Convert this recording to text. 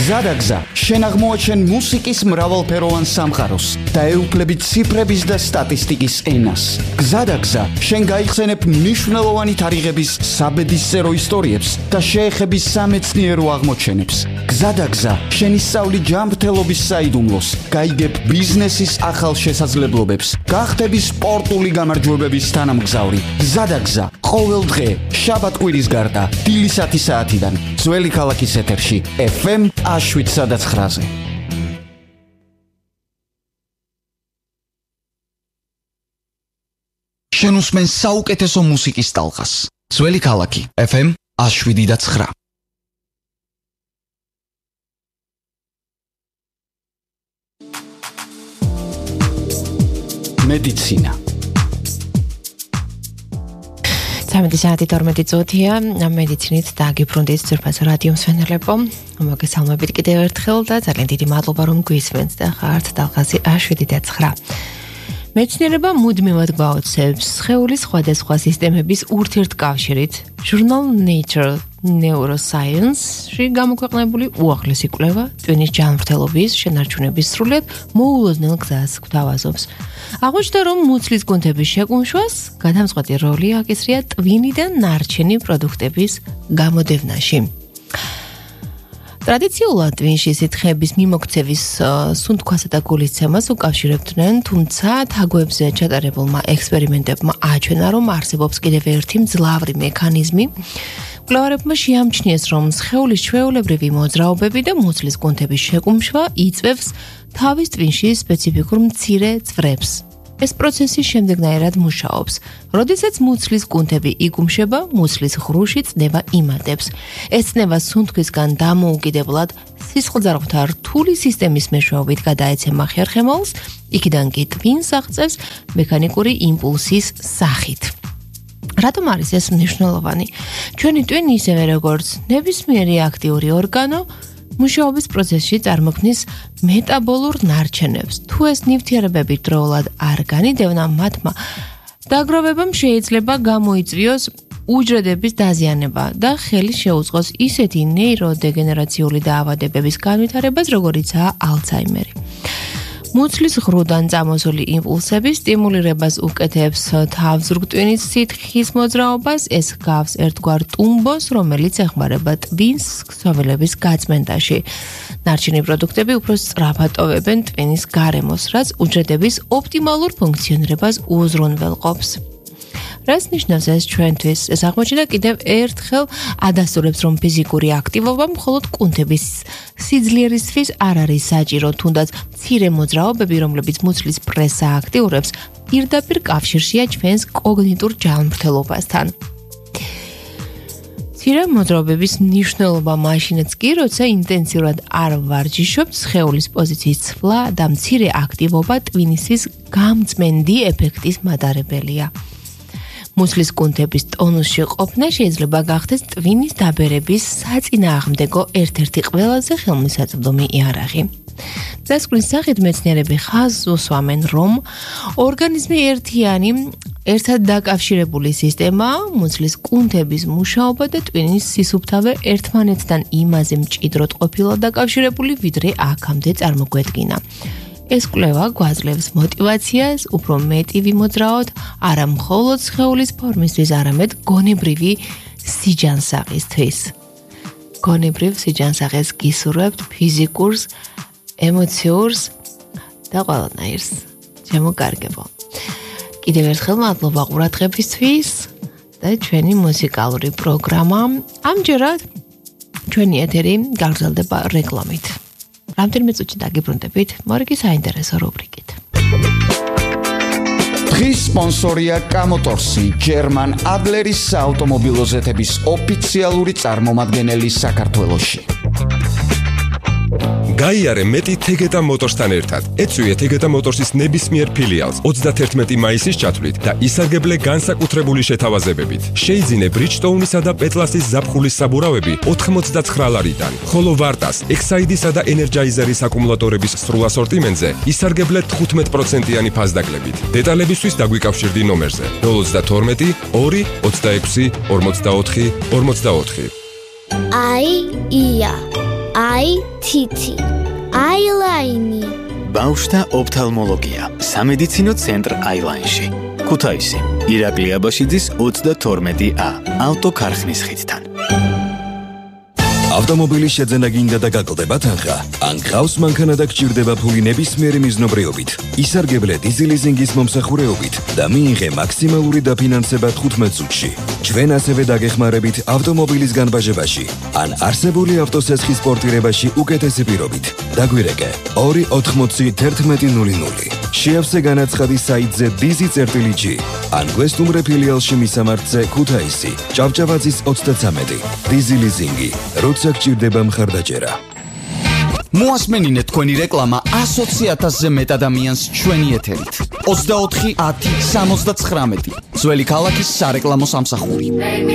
გზადაგზა, შენ აღმოაჩენ მუსიკის მრავალფეროვან სამყაროს და ეუფლები ციფრების და სტატისტიკის ენას. გზადაგზა, შენ გაიხსენებ მნიშვნელოვანი თარიღების საბედისწერო ისტორიებს და შეეხები სამეცნიერო აღმოჩენებს. გზადაგზა, შენ ისწავლი ჯანმრთელობის საიდუმლოს, გაიგებ ბიზნესის ახალ შესაძლებლობებს, გახდები სპორტული გამარჯვებების თანამგზავრი. გზადაგზა, ყოველ დღე, შაბათ-კვირის გარდა, დილის 10 საათიდან, ძველი ქალაქის ეთერში, FM 7-9-ზე. შენ უსმენ საუკეთესო მუსიკის ტალღას. ძველი ქალაქი, FM 7-9. მედიცინა. 13:12 მედიცინით დაგიბრუნდით ძვირფას რადიო მსმენელებო. მოგესალმებით კიდევ ერთხელ და ძალიან დიდი მადლობა რომ გვისმენთ და ხართ ტალღაზე 7-9. მეცნიერება მუდმივად გვაოცებს სხეულის სხვადასხვა სისტემების ურთიერთკავშირით. ჟურნალ Nature Neuroscience-ში გამოქვეყნებული უახლესი კვლევა ტვინის ჯანმრთელობის შენარჩუნების სრულიად მოულოდნელ გზას გვთავაზობს. აღმოჩნდა, რომ მუცლის კუნთების შეკუმშვას გადამწყვეტი როლი აკისრია ტვინიდან ნარჩენი პროდუქტების გამოდევნაში. ტრადიციულად ტვინში სითხეების მიმოქცევის სუნთქვასა და გულისცემას უკავშირებდნენ, თუმცა თაგვებზე ჩატარებულმა ექსპერიმენტებმა აჩვენა, რომ არსებობს კიდევ ერთი მძლავრი მექანიზმი. მკვლევარებმა შეამჩნიეს, რომ სხეულის ჩვეულებრივი მოძრაობები და მუცლის კუნთების შეკუმშვა იწვევს თავის ტვინში სპეციფიკურ მცირე წვრებს. ეს პროცესი შემდეგნაირად მუშაობს. როდესაც მუცლის კუნთები იკუმშება, მუცლის ღრუში წნევა იმატებს. ეს წნევა სუნთქვისგან დამოუკიდებლად სისხლძარღვთა რთული სისტემის მეშვეობით გადაეცემა ხერხემალს, იქიდან კი ტვინს აღწევს მექანიკური იმპულსის სახით. რატომ არის ეს მნიშვნელოვანი? ჩვენი ტვინი ისევე როგორც ნებისმიერი აქტიური ორგანო მუშაობის პროცესში წარმოქმნის მეტაბოლურ ნარჩენებს. თუ ეს ნივთიერებები დროულად არ განიდევნა, მათმა დაგროვებამ შეიძლება გამოიწვიოს უჯრედების დაზიანება და ხელი შეუწყოს ისეთი ნეიროდეგენერაციული დაავადებების განვითარებას, როგორიცაა ალცჰაიმერი. მუცლის ღრუდან წამოსული იმპულსები სტიმულირებას უკეთებს თავზრგ ტვინის სითხის მოძრაობას, ეს გავს ერთგვარ ტუმბოს, რომელიც ეხმარება ტვინს ქსოვილების გაწმენდაში. ნარჩენი პროდუქტები უფრო სწრაფად ტოვებენ ტვინის გარემოს, რაც უჯრედების ოპტიმალურ ფუნქციონირებას უზრუნველყოფს. რას ნიშნავს ეს ჩვენთვის? ეს აღმოჩნდა კიდევ ერთხელ ადასტურებს, რომ ფიზიკური აქტივობა მხოლოდ კუნთების სიძლიერისთვის არ არის საჭირო, თუნდაც მცირე მოძრაობები, რომლებიც მუცლის პრესს ააქტიურებს, პირდაპირ კავშირშია ჩვენს კოგნიტურ ჯანმრთელობასთან. მცირე მოძრაობების მნიშვნელობა მაშინაც კი, როცა ინტენსიურად არ ვარჯიშობთ, სხეულის პოზიციის ცვლა და მცირე აქტივობა ტვინისთვის გამწმენდი ეფექტის მატარებელია. მუცლის კუნთების ტონუსში ყოფნა შეიძლება გახდეს ტვინის დაბერების საწინააღმდეგო ერთ-ერთი ყველაზე ხელმისაწვდომი იარაღი. დასკვნის სახით მეცნიერები ხაზს უსვამენ, რომ ორგანიზმი ერთიანი, ერთად დაკავშირებული სისტემაა, მუცლის კუნთების მუშაობა და ტვინის სისუფთავე ერთმანეთთან იმაზე მჭიდროდ ყოფილა დაკავშირებული, ვიდრე აქამდე წარმოგვედგინა. ეს კვლევა გვაძლევს მოტივაციას, უფრო მეტი ვიმოძრაოთ, არა მხოლოდ სხეულის ფორმისთვის, არამედ გონებრივი სიჯანსაღისთვის. გონებრივ სიჯანსაღეს გისურვებთ ფიზიკურს, ემოციურს და ყველანაირს. ჩემო კარგებო. კიდევ ერთხელ მადლობა ყურადღებისთვის და ჩვენი მუსიკალური პროგრამა ამჯერად ჩვენი ეთერი გაგრძელდება რეკლამით. რამდენიმე წუთში დაგიბრუნდებით მორიგი საინტერესო რუბრიკით. დღის სპონსორია კამოტორსი, ჯერმან ადლერის საავტომობილო ზეთების ოფიციალური წარმომადგენელი საქართველოში. გაიარე მეტი თეგეტა მოტორსთან ერთად. ეწვიე თეგეტა მოტორსის ნებისმიერ ფილიალს 31 მაისის ჩათვლით და ისარგებლე განსაკუთრებული შეთავაზებებით. შეიძინე ბრიჯტოუნისა და პეტლასის ზაფხულის საბურავები 89 ლარიდან, ხოლო ვარტას, ექსაიდისა და ენერჯაიზერის აკუმულატორების სრულ ასორტიმენტზე ისარგებლე 15%-იანი ფასდაკლებით. დეტალებისთვის დაგვიკავშირდი ნომერზე 012 2 26 44 44. აი ია თითი, აილაინი. ბავშვთა ოფთალმოლოგია, სამედიცინო ცენტრ აილაინში. ქუთაისი, ირაკლი აბაშიძის 32A, ავტოქარხნის ხიდთან. ავტომობილის შეძენა გინდა და გაკლდება თანხა? ან გყავს მანქანა და გჭირდება ფული ნებისმიერი მიზნობრიობით? ისარგებლე დიზელიზინგის მომსახურეობით და მიიღე მაქსიმალური დაფინანსება 15 წუთში. ჩვენ ასევე დაგეხმარებით ავტომობილის განბაჟებაში ან არსებული ავტოსესხის პორტირებაში უკეთესი პირობით. დაგვირეკე 2801100. შეავსე განაცხადი საიტზე dizi.g ან გვესტუმრე ფილიალში მისამართზე ქუთაისი, ჭავჭავაძის 33. დიზელიზინგი. როცა გჭირდება მხარდაჭერა. მოასმენინეთ თქვენი რეკლამა 120,000-ზე მეტ ადამიანს ჩვენი ეთერით. 24 10 79. ძველი ქალაქის სარეკლამო სამსახური.